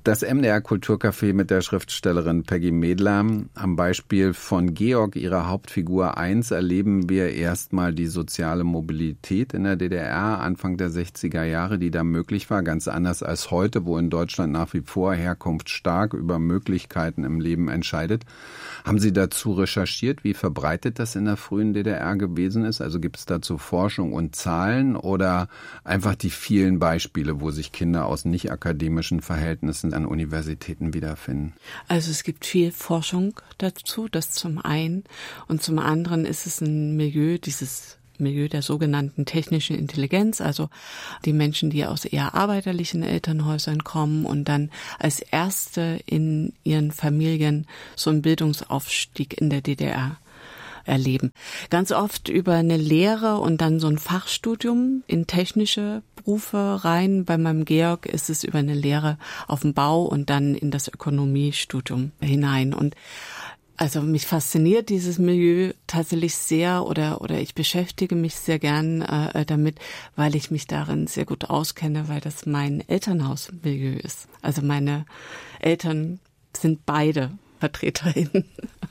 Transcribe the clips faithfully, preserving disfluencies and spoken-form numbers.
Das M D R Kulturcafé mit der Schriftstellerin Peggy Medler. Am Beispiel von Georg, ihrer Hauptfigur eins, erleben wir erstmal die soziale Mobilität in der D D R Anfang der sechziger Jahre, die da möglich war, ganz anders als heute, wo in Deutschland nach wie vor Herkunft stark über Möglichkeiten im Leben entscheidet. Haben Sie dazu recherchiert, wie verbreitet das in der frühen D D R gewesen ist? Also gibt es dazu Forschung und Zahlen oder einfach die vielen Beispiele, wo sich Kinder aus nicht akademischen Verhältnissen an Universitäten wiederfinden? Also es gibt viel Forschung dazu, das zum einen. Und zum anderen ist es ein Milieu, dieses Milieu der sogenannten technischen Intelligenz, also die Menschen, die aus eher arbeiterlichen Elternhäusern kommen und dann als Erste in ihren Familien so einen Bildungsaufstieg in der D D R erleben. Ganz oft über eine Lehre und dann so ein Fachstudium in technische Berufe rein. Bei meinem Georg ist es über eine Lehre auf dem Bau und dann in das Ökonomiestudium hinein. Und also mich fasziniert dieses Milieu tatsächlich sehr oder oder ich beschäftige mich sehr gern äh, damit, weil ich mich darin sehr gut auskenne, weil das mein Elternhausmilieu ist. Also meine Eltern sind beide VertreterInnen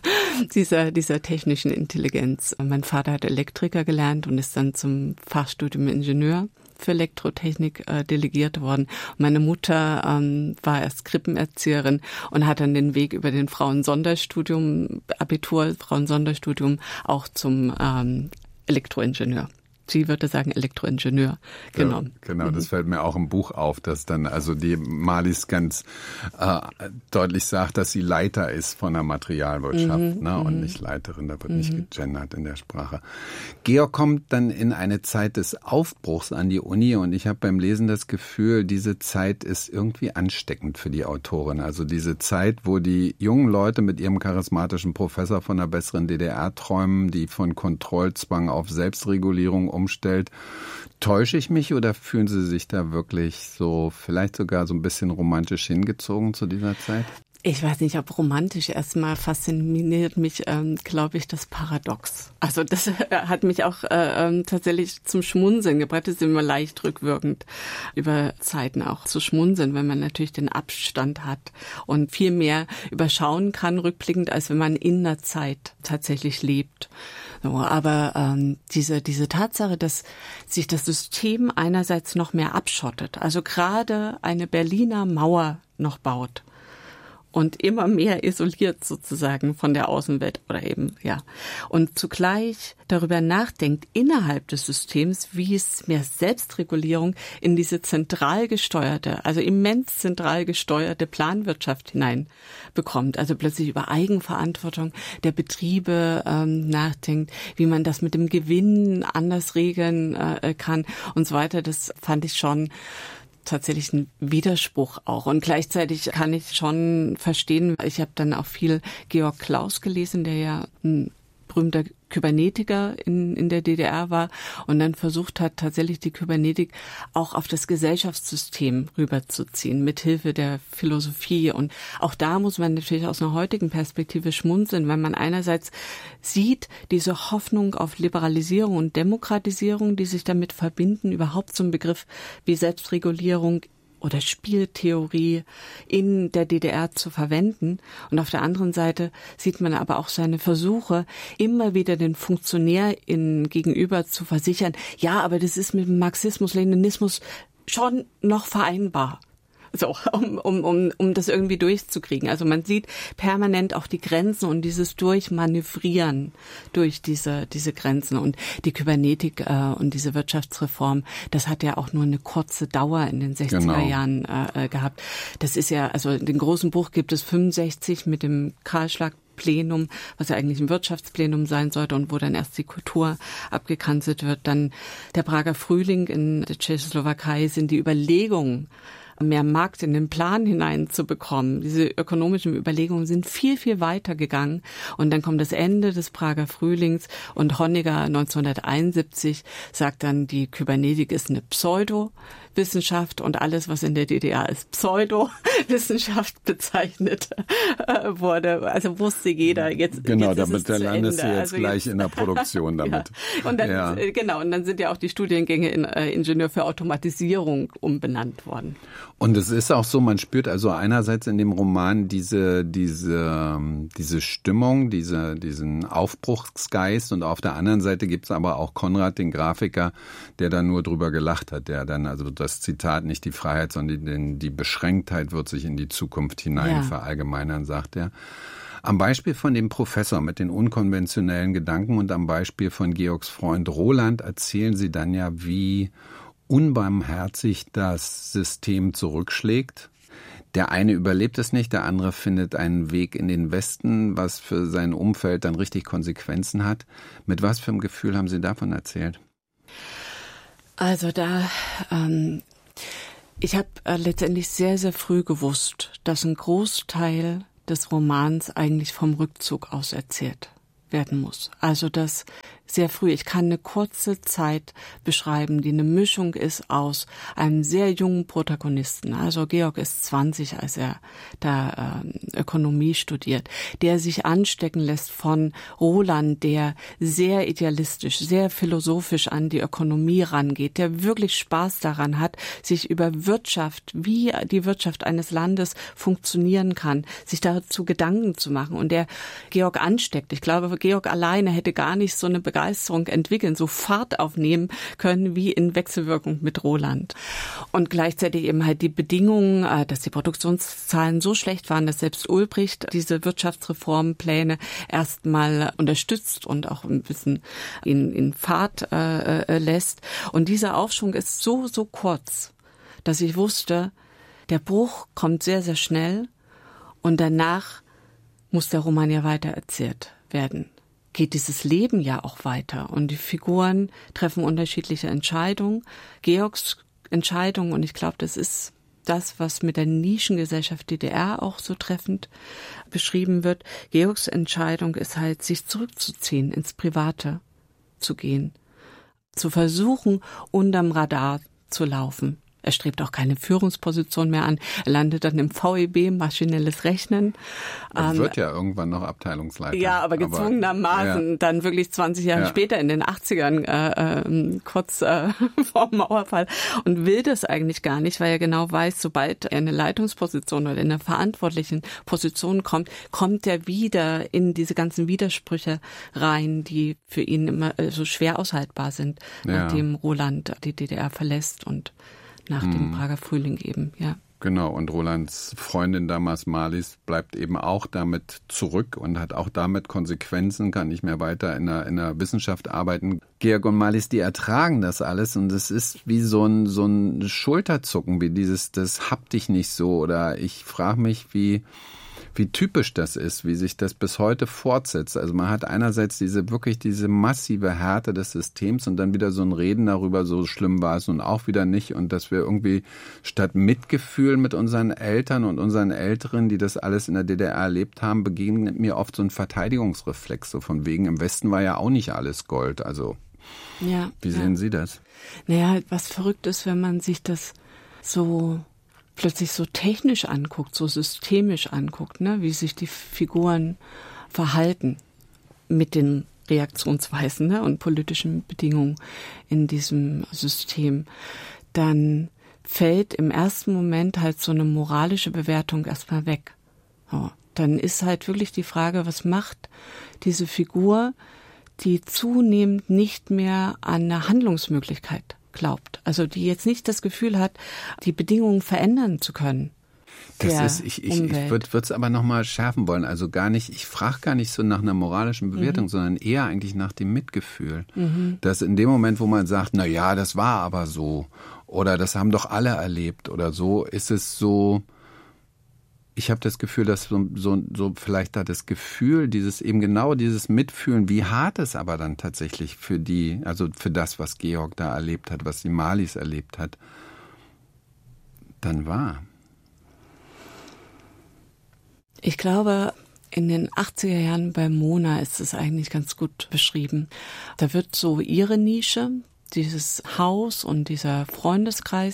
dieser, dieser technischen Intelligenz. Mein Vater hat Elektriker gelernt und ist dann zum Fachstudium Ingenieur für Elektrotechnik äh, delegiert worden. Meine Mutter ähm, war erst Krippenerzieherin und hat dann den Weg über den Frauensonderstudium, Abitur, Frauensonderstudium auch zum ähm, Elektroingenieur. Sie würde sagen Elektroingenieur, genau. Ja, genau, das fällt mir auch im Buch auf, dass dann also die Marlies ganz äh, deutlich sagt, dass sie Leiter ist von der Materialwirtschaft, mhm, ne, und nicht Leiterin, da wird mhm. nicht gegendert in der Sprache. Georg kommt dann in eine Zeit des Aufbruchs an die Uni und ich habe beim Lesen das Gefühl, diese Zeit ist irgendwie ansteckend für die Autorin. Also diese Zeit, wo die jungen Leute mit ihrem charismatischen Professor von einer besseren D D R träumen, die von Kontrollzwang auf Selbstregulierung umstellt. Täusche ich mich oder fühlen Sie sich da wirklich so, vielleicht sogar so ein bisschen romantisch hingezogen zu dieser Zeit? Ich weiß nicht, ob romantisch. Erstmal fasziniert mich, ähm, glaube ich, das Paradox. Also das hat mich auch äh, tatsächlich zum Schmunzeln gebracht. Das ist immer leicht rückwirkend, über Zeiten auch zu schmunzeln, wenn man natürlich den Abstand hat und viel mehr überschauen kann, rückblickend, als wenn man in der Zeit tatsächlich lebt. So, aber ähm, diese diese Tatsache, dass sich das System einerseits noch mehr abschottet, also gerade eine Berliner Mauer noch baut und immer mehr isoliert sozusagen von der Außenwelt oder eben, ja. Und zugleich darüber nachdenkt innerhalb des Systems, wie es mehr Selbstregulierung in diese zentral gesteuerte, also immens zentral gesteuerte Planwirtschaft hineinbekommt. Also plötzlich über Eigenverantwortung der Betriebe ähm, nachdenkt, wie man das mit dem Gewinn anders regeln äh, kann und so weiter. Das fand ich schon tatsächlich ein Widerspruch auch. Und gleichzeitig kann ich schon verstehen, ich habe dann auch viel Georg Claus gelesen, der ja ein berühmter Kybernetiker in, in der D D R war und dann versucht hat, tatsächlich die Kybernetik auch auf das Gesellschaftssystem rüberzuziehen, mithilfe der Philosophie. Und auch da muss man natürlich aus einer heutigen Perspektive schmunzeln, weil man einerseits sieht, diese Hoffnung auf Liberalisierung und Demokratisierung, die sich damit verbinden, überhaupt so ein Begriff wie Selbstregulierung oder Spieltheorie in der D D R zu verwenden. Und auf der anderen Seite sieht man aber auch seine Versuche, immer wieder den FunktionärInnen gegenüber zu versichern, ja, aber das ist mit dem Marxismus, Leninismus schon noch vereinbar. So, um, um, um, um das irgendwie durchzukriegen. Also man sieht permanent auch die Grenzen und dieses Durchmanövrieren durch diese, diese Grenzen. Und die Kybernetik äh, und diese Wirtschaftsreform, das hat ja auch nur eine kurze Dauer in den sechziger genau. Jahren äh, gehabt. Das ist ja, also in dem großen Buch gibt es fünfundsechzig mit dem Kahlschlag Plenum, was ja eigentlich ein Wirtschaftsplenum sein sollte und wo dann erst die Kultur abgekanzelt wird. Dann der Prager Frühling in der Tschechoslowakei sind die Überlegungen, mehr Markt in den Plan hineinzubekommen. Diese ökonomischen Überlegungen sind viel, viel weiter gegangen. Und dann kommt das Ende des Prager Frühlings und Honecker neunzehnhunderteinundsiebzig sagt dann, die Kybernetik ist eine Pseudo- Wissenschaft und alles, was in der D D R als Pseudo-Wissenschaft bezeichnet äh, wurde. Also wusste jeder, jetzt Genau, jetzt damit der landest du jetzt also gleich jetzt, in der Produktion damit. Ja. Und dann, ja. Genau, und dann sind ja auch die Studiengänge in äh, Ingenieur für Automatisierung umbenannt worden. Und es ist auch so, man spürt also einerseits in dem Roman diese, diese, diese Stimmung, diese, diesen Aufbruchsgeist, und auf der anderen Seite gibt es aber auch Konrad, den Grafiker, der da nur drüber gelacht hat, der dann also das Zitat, nicht die Freiheit, sondern die Beschränktheit wird sich in die Zukunft hinein ja. verallgemeinern, sagt er. Am Beispiel von dem Professor mit den unkonventionellen Gedanken und am Beispiel von Georgs Freund Roland erzählen sie dann ja, wie unbarmherzig das System zurückschlägt. Der eine überlebt es nicht, der andere findet einen Weg in den Westen, was für sein Umfeld dann richtig Konsequenzen hat. Mit was für einem Gefühl haben Sie davon erzählt? Also da, ähm, ich habe äh, letztendlich sehr, sehr früh gewusst, dass ein Großteil des Romans eigentlich vom Rückzug aus erzählt werden muss. Also das sehr früh. Ich kann eine kurze Zeit beschreiben, die eine Mischung ist aus einem sehr jungen Protagonisten. Also Georg ist zwanzig, als er da äh, Ökonomie studiert, der sich anstecken lässt von Roland, der sehr idealistisch, sehr philosophisch an die Ökonomie rangeht, der wirklich Spaß daran hat, sich über Wirtschaft, wie die Wirtschaft eines Landes funktionieren kann, sich dazu Gedanken zu machen, und der Georg ansteckt. Ich glaube, Georg alleine hätte gar nicht so eine Begeisterung entwickeln, so Fahrt aufnehmen können wie in Wechselwirkung mit Roland. Und gleichzeitig eben halt die Bedingungen, dass die Produktionszahlen so schlecht waren, dass selbst Ulbricht diese Wirtschaftsreformpläne erstmal unterstützt und auch ein bisschen in, in Fahrt äh, lässt. Und dieser Aufschwung ist so, so kurz, dass ich wusste, der Bruch kommt sehr, sehr schnell und danach muss der Roman ja weitererzählt werden. Geht dieses Leben ja auch weiter und die Figuren treffen unterschiedliche Entscheidungen. Georgs Entscheidung, und ich glaube, das ist das, was mit der Nischengesellschaft D D R auch so treffend beschrieben wird. Georgs Entscheidung ist halt, sich zurückzuziehen, ins Private zu gehen, zu versuchen, unterm Radar zu laufen. Er strebt auch keine Führungsposition mehr an. Er landet dann im V E B, maschinelles Rechnen. Er ähm, wird ja irgendwann noch Abteilungsleiter. Ja, aber gezwungenermaßen aber, ja. dann wirklich zwanzig Jahre ja. später, in den achtzigern, äh, äh, kurz äh, vor dem Mauerfall, und will das eigentlich gar nicht, weil er genau weiß, sobald er in eine Leitungsposition oder in eine verantwortlichen Position kommt, kommt er wieder in diese ganzen Widersprüche rein, die für ihn immer so schwer aushaltbar sind, ja. nachdem Roland die D D R verlässt und nach dem hm. Prager Frühling eben, ja. Genau, und Rolands Freundin damals, Marlies, bleibt eben auch damit zurück und hat auch damit Konsequenzen, kann nicht mehr weiter in der, in der Wissenschaft arbeiten. Georg und Marlies, die ertragen das alles, und es ist wie so ein, so ein Schulterzucken, wie dieses, das hab dich nicht so, oder ich frage mich, wie... wie typisch das ist, wie sich das bis heute fortsetzt. Also man hat einerseits diese wirklich diese massive Härte des Systems und dann wieder so ein Reden darüber, so schlimm war es nun auch wieder nicht, und dass wir irgendwie statt Mitgefühl mit unseren Eltern und unseren Älteren, die das alles in der D D R erlebt haben, begegnet mir oft so ein Verteidigungsreflex, so von wegen, im Westen war ja auch nicht alles Gold. Also ja, wie sehen ja. Sie das? Naja, was verrückt ist, wenn man sich das so plötzlich so technisch anguckt, so systemisch anguckt, ne, wie sich die Figuren verhalten mit den Reaktionsweisen, ne, und politischen Bedingungen in diesem System, dann fällt im ersten Moment halt so eine moralische Bewertung erstmal weg. So, dann ist halt wirklich die Frage, was macht diese Figur, die zunehmend nicht mehr an eine Handlungsmöglichkeit glaubt, also die jetzt nicht das Gefühl hat, die Bedingungen verändern zu können. Das ist, ich, ich, ich würde es aber nochmal schärfen wollen. Also gar nicht, ich frage gar nicht so nach einer moralischen Bewertung, mhm. sondern eher eigentlich nach dem Mitgefühl. Mhm. Dass in dem Moment, wo man sagt, na ja, das war aber so, oder das haben doch alle erlebt oder so, ist es so, ich habe das Gefühl, dass so, so, so vielleicht da das Gefühl, dieses eben genau dieses Mitfühlen, wie hart es aber dann tatsächlich für die, also für das, was Georg da erlebt hat, was die Marlies erlebt hat, dann war. Ich glaube, in den achtziger Jahren bei Mona ist es eigentlich ganz gut beschrieben. Da wird so ihre Nische, dieses Haus und dieser Freundeskreis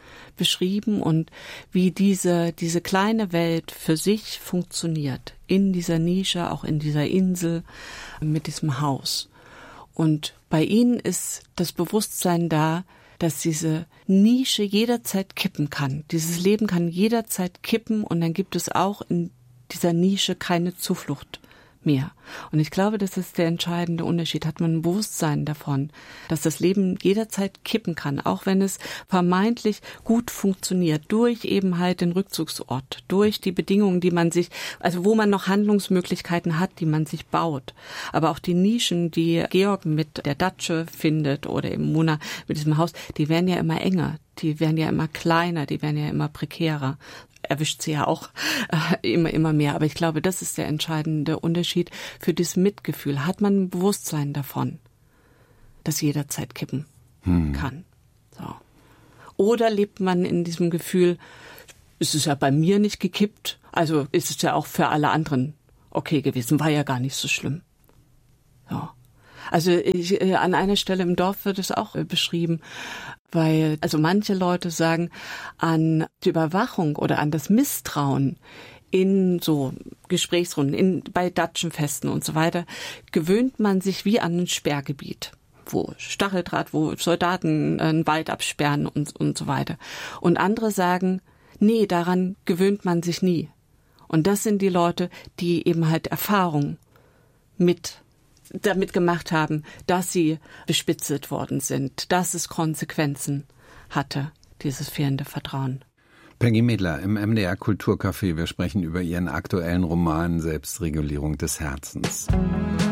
beschrieben und wie diese, diese kleine Welt für sich funktioniert. In dieser Nische, auch in dieser Insel, mit diesem Haus. Und bei ihnen ist das Bewusstsein da, dass diese Nische jederzeit kippen kann. Dieses Leben kann jederzeit kippen und dann gibt es auch in dieser Nische keine Zuflucht mehr. Und ich glaube, das ist der entscheidende Unterschied. Hat man ein Bewusstsein davon, dass das Leben jederzeit kippen kann, auch wenn es vermeintlich gut funktioniert, durch eben halt den Rückzugsort, durch die Bedingungen, die man sich, also wo man noch Handlungsmöglichkeiten hat, die man sich baut. Aber auch die Nischen, die Georg mit der Datsche findet oder eben Mona mit diesem Haus, die werden ja immer enger, die werden ja immer kleiner, die werden ja immer prekärer. Erwischt sie ja auch äh, immer, immer mehr. Aber ich glaube, das ist der entscheidende Unterschied für das Mitgefühl. Hat man ein Bewusstsein davon, dass jederzeit kippen hm. kann. So. Oder lebt man in diesem Gefühl, es ist ja bei mir nicht gekippt, also ist es ja auch für alle anderen okay gewesen, war ja gar nicht so schlimm. So. Also ich, äh, an einer Stelle im Dorf wird es auch äh, beschrieben, weil also manche Leute sagen, an die Überwachung oder an das Misstrauen in so Gesprächsrunden, in, bei Datschenfesten und so weiter, gewöhnt man sich wie an ein Sperrgebiet, wo Stacheldraht, wo Soldaten einen Wald absperren und, und so weiter. Und andere sagen, nee, daran gewöhnt man sich nie. Und das sind die Leute, die eben halt Erfahrung mit damit gemacht haben, dass sie bespitzelt worden sind, dass es Konsequenzen hatte, dieses fehlende Vertrauen. Peggy Medler im M D R Kulturcafé. Wir sprechen über ihren aktuellen Roman Selbstregulierung des Herzens.